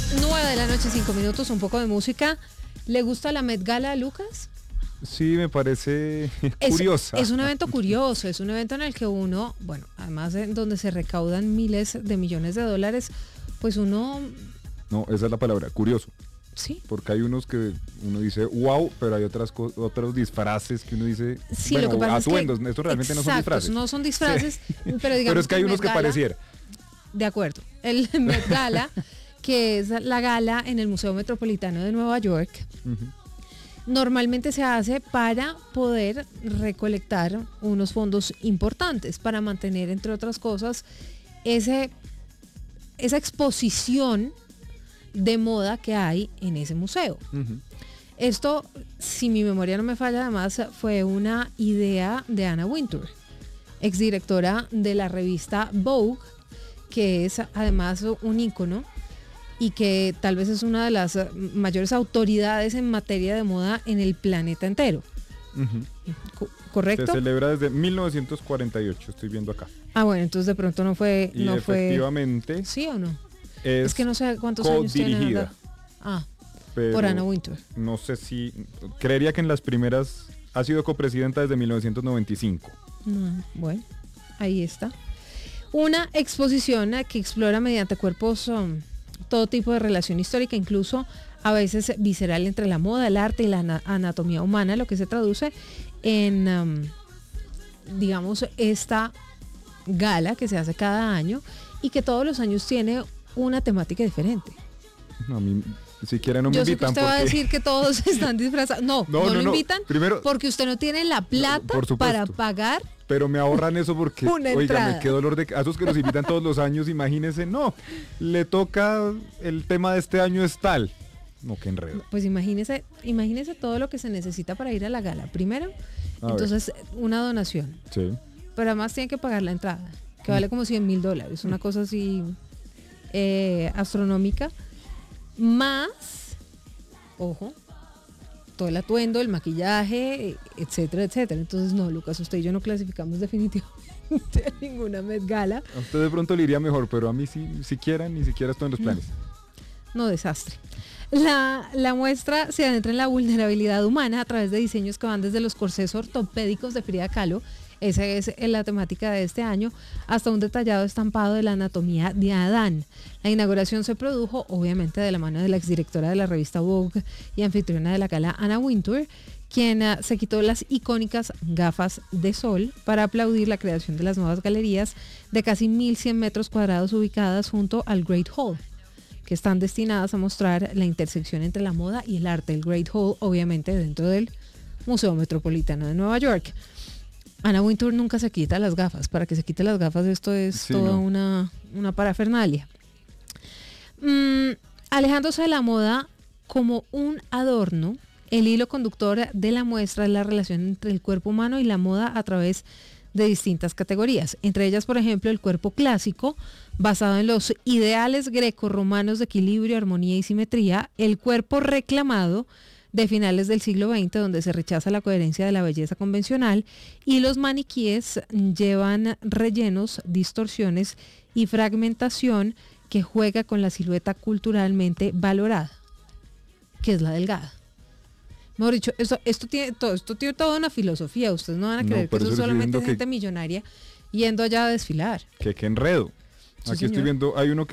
9 de la noche, 5 minutos, un poco de música. ¿Le gusta la Met Gala, Lucas? Sí, me parece curiosa. Es un evento curioso, es un evento en el que uno, bueno, además en donde se recaudan miles de millones de dólares, pues uno... No, esa es la palabra, curioso. Sí. Porque hay unos que uno dice wow, pero hay otros disfraces que uno dice, Sí, bueno, lo que pasa atuendos, es que, estos realmente exacto, no son disfraces. no son disfraces, Sí. pero digamos pero es que hay el unos Met que Gala, pareciera. de acuerdo, el Met Gala, que es la gala en el Museo Metropolitano de Nueva York, normalmente se hace para poder recolectar unos fondos importantes, para mantener, entre otras cosas, esa exposición de moda que hay en ese museo. Esto, si mi memoria no me falla, además fue una idea de Anna Wintour, exdirectora de la revista Vogue, que es además un ícono y que tal vez es una de las mayores autoridades en materia de moda en el planeta entero. ¿Correcto? Se celebra desde 1948, estoy viendo acá. Ah, bueno, entonces de pronto no fue... Y no efectivamente... fue, ¿sí o no? Es que no sé cuántos años tiene. codirigida. Por Anna Wintour. No sé si... Creería que en las primeras... Ha sido copresidenta desde 1995. Bueno, ahí está. Una exposición que explora mediante cuerpos todo tipo de relación histórica, incluso a veces visceral, entre la moda, el arte y la anatomía humana, lo que se traduce en, digamos, esta gala que se hace cada año y que todos los años tiene una temática diferente. No, a mí siquiera no me invitan. Yo sé que usted va a decir que todos están disfrazados. No lo invitan. Primero, porque usted no tiene la plata para pagar. Pero me ahorran eso porque, oiga, qué dolor de... A esos que nos invitan todos los años, imagínense, no, le toca, el tema de este año es tal. No, qué enredo. Pues imagínese todo lo que se necesita para ir a la gala. Primero, entonces, una donación. Sí. Pero además tiene que pagar la entrada, que vale como $100,000, una cosa así astronómica. Más, ojo, todo el atuendo, el maquillaje, etcétera, etcétera. Entonces, no, Lucas, usted y yo no clasificamos definitivamente a ninguna Met Gala. A usted de pronto le iría mejor, pero a mí ni siquiera estoy en los planes. No, desastre. La muestra se adentra en la vulnerabilidad humana a través de diseños que van desde los corsés ortopédicos de Frida Kahlo, esa es la temática de este año, hasta un detallado estampado de la anatomía de Adán. La inauguración se produjo, obviamente, de la mano de la exdirectora de la revista Vogue y anfitriona de la gala, Anna Wintour, quien se quitó las icónicas gafas de sol para aplaudir la creación de las nuevas galerías de casi 1.100 metros cuadrados ubicadas junto al Great Hall, que están destinadas a mostrar la intersección entre la moda y el arte. El Great Hall, obviamente, dentro del Museo Metropolitano de Nueva York. Anna Wintour nunca se quita las gafas. Para que se quite las gafas, esto es toda una parafernalia. Alejándose de la moda como un adorno, el hilo conductor de la muestra es la relación entre el cuerpo humano y la moda a través de distintas categorías. Entre ellas, por ejemplo, el cuerpo clásico, basado en los ideales grecorromanos de equilibrio, armonía y simetría, el cuerpo reclamado de finales del siglo XX, donde se rechaza la coherencia de la belleza convencional, y los maniquíes llevan rellenos, distorsiones y fragmentación que juega con la silueta culturalmente valorada, que es la delgada. Mejor dicho, esto tiene toda una filosofía. Ustedes no van a creer que eso es solamente gente millonaria yendo allá a desfilar. Qué enredo. Sí, aquí señor. estoy viendo, hay uno que